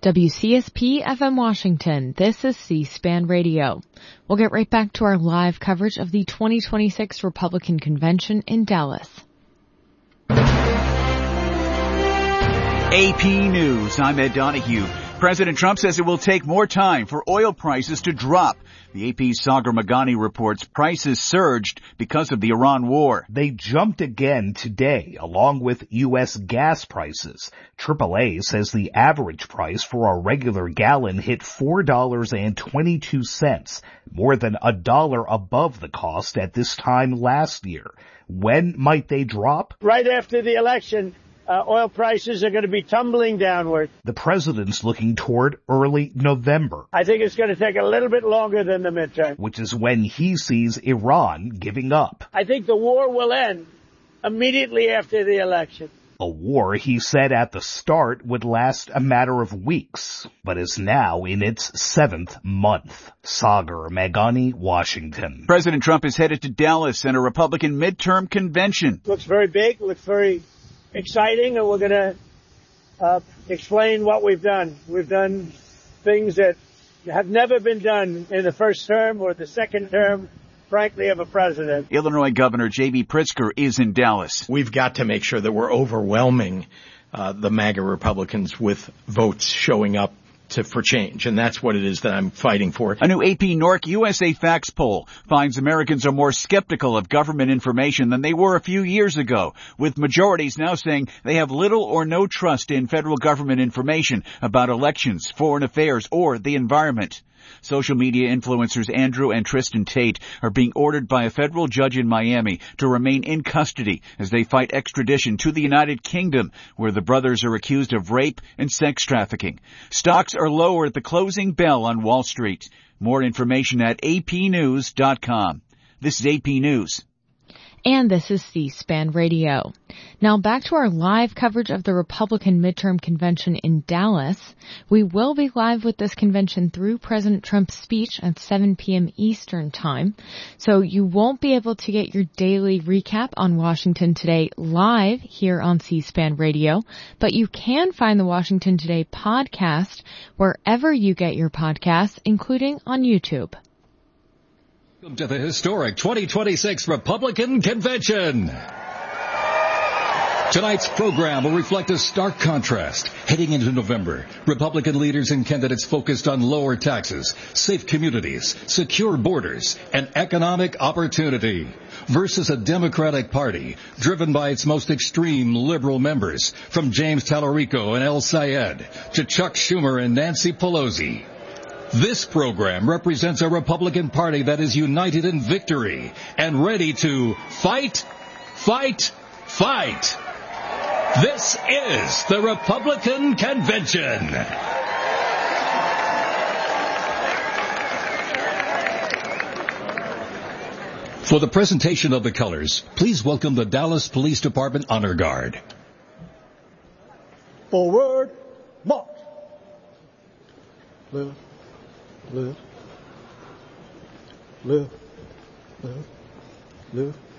WCSP FM Washington, this is C-SPAN Radio. We'll get right back to our live coverage of the 2026 Republican Convention in Dallas. AP News, I'm Ed Donahue. President Trump says it will take more time for oil prices to drop. The AP's Sagar Meghani reports prices surged because of the Iran war. They jumped again today, along with U.S. gas prices. AAA says the average price for a regular gallon hit $4.22, more than $1 above the cost at this time last year. When might they drop? Right after the election. Oil prices are going to be tumbling downward. The president's looking toward early November. I think it's going to take a little bit longer than the midterm. Which is when he sees Iran giving up. I think the war will end immediately after the election. A war he said at the start would last a matter of weeks, but is now in its 7th month. Sagar Meghani, Washington. President Trump is headed to Dallas and a Republican midterm convention. Looks very big, looks very exciting, and we're going to explain what we've done. We've done things that have never been done in the first term or the second term, frankly, of a president. Illinois Governor J.B. Pritzker is in Dallas. We've got to make sure that we're overwhelming the MAGA Republicans with votes showing up for change, and that's what it is that I'm fighting for. A new AP Norc USA Facts poll finds Americans are more skeptical of government information than they were a few years ago, with majorities now saying they have little or no trust in federal government information about elections, foreign affairs, or the environment. Social media influencers Andrew and Tristan Tate are being ordered by a federal judge in Miami to remain in custody as they fight extradition to the United Kingdom, where the brothers are accused of rape and sex trafficking. Stocks are lower at the closing bell on Wall Street. More information at apnews.com. This is AP News. And this is C-SPAN Radio. Now back to our live coverage of the Republican midterm convention in Dallas. We will be live with this convention through President Trump's speech at 7 p.m. Eastern Time. So you won't be able to get your daily recap on Washington Today live here on C-SPAN Radio, but you can find the Washington Today podcast wherever you get your podcasts, including on YouTube. Welcome to the historic 2026 Republican Convention. Tonight's program will reflect a stark contrast. Heading into November, Republican leaders and candidates focused on lower taxes, safe communities, secure borders, and economic opportunity, versus a Democratic Party driven by its most extreme liberal members, from James Talarico and El Sayed to Chuck Schumer and Nancy Pelosi. This program represents a Republican Party that is united in victory and ready to fight, fight, fight. This is the Republican Convention. For the presentation of the colors, please welcome the Dallas Police Department Honor Guard. Forward, march. Left. Left, left, left, left,